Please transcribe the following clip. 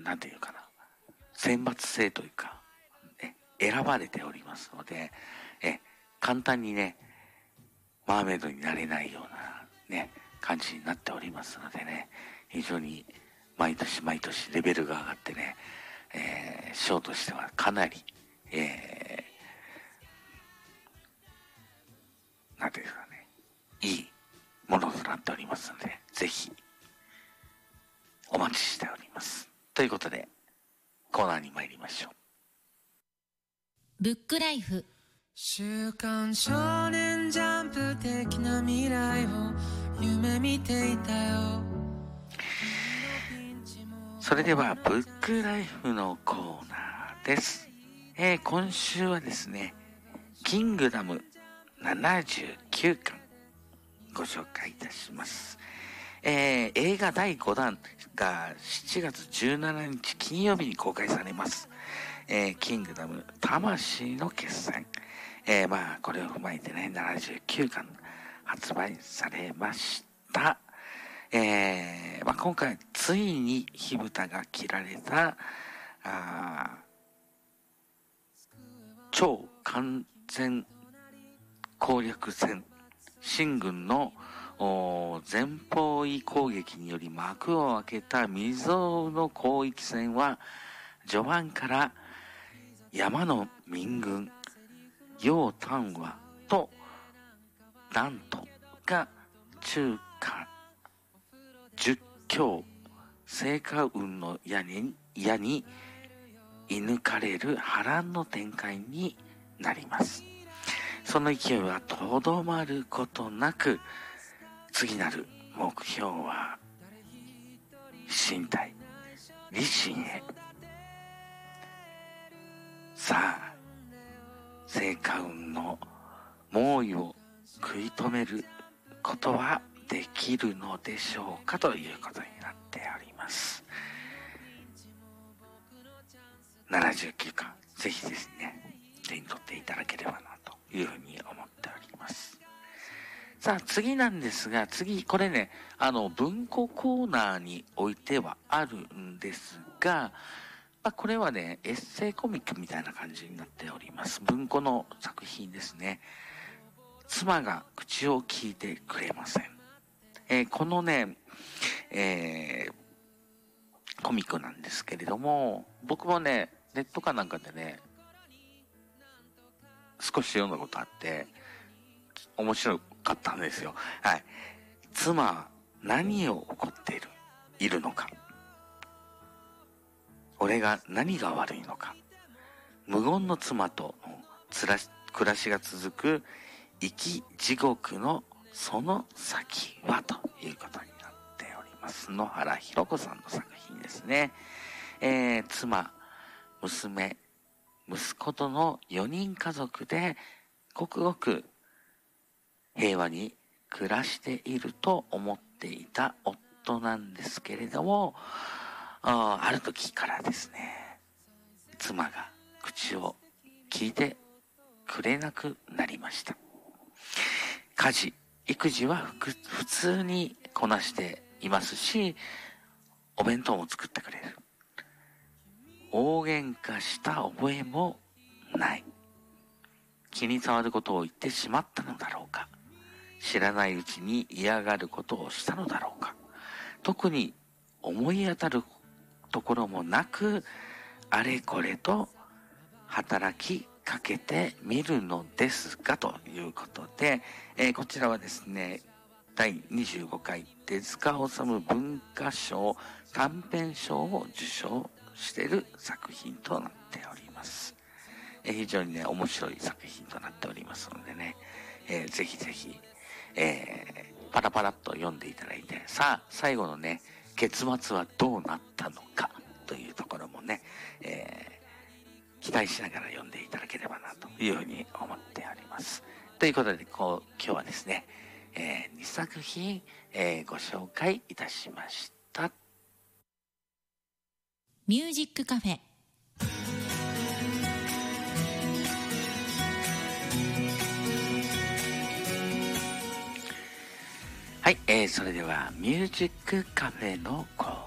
なんていうかな、選抜制というか、選ばれておりますので、簡単にね、マーメイドになれないようなね、感じになっておりますのでね、非常に毎年毎年レベルが上がってね、ショーとしてはかなり、なんていうかね、いいものとなっておりますので、ぜひお待ちしております。ということで、コーナーに参りましょう。 ブックライフ。 週刊少年ジャンプ的な未来を夢見ていたよ。 それではブックライフのコーナーです。今週はですね、キングダム79巻ご紹介いたします。映画第5弾が7月17日金曜日に公開されます。キングダム魂の決戦。これを踏まえてね、79巻発売されました。今回ついに火蓋が切られた超完全攻略戦、秦軍の前方位攻撃により幕を開けた未曾有の広域戦は、序盤から山の民軍楊丹和と南都が中華十強聖火雲の矢に射抜かれる波乱の展開になります。その勢いはとどまることなく、次なる目標は秦対李信へ。さあ、聖火雲の猛威を食い止めることはできるのでしょうか、ということになっております。79巻、ぜひですね、手に取っていただければなというふうに思っております。さあ、次なんですが、これね、文庫コーナーにおいてはあるんですが、これはね、エッセイコミックみたいな感じになっております。文庫の作品ですね。妻が口を聞いてくれません。このね、コミックなんですけれども、僕もね、ネットかなんかでね、少し読んだことあって、面白かったんですよ。はい。妻は何を怒っているのか。俺が何が悪いのか。無言の妻と暮らしが続く生き地獄のその先は、ということになっております。野原ひろ子さんの作品ですね。妻、娘、息子との4人家族でごくごく平和に暮らしていると思っていた夫なんですけれども、ある時からですね、妻が口を聞いてくれなくなりました。家事、育児は普通にこなしていますし、お弁当も作ってくれる。大喧嘩した覚えもない。気に障ることを言ってしまったのだろうか。知らないうちに嫌がることをしたのだろうか。特に思い当たるところもなく、あれこれと働きかけてみるのですが、ということで、こちらはですね、第25回手塚治虫文化賞短編賞を受賞している作品となっております。非常にね、面白い作品となっておりますのでね、ぜひぜひ、パラパラっと読んでいただいて、さあ、最後のね、結末はどうなったのかというところもね、期待しながら読んでいただければなというふうに思っております。ということで、今日はですね、2作品、ご紹介いたしました。 ミュージックカフェ。 はい、それではミュージックカフェのコー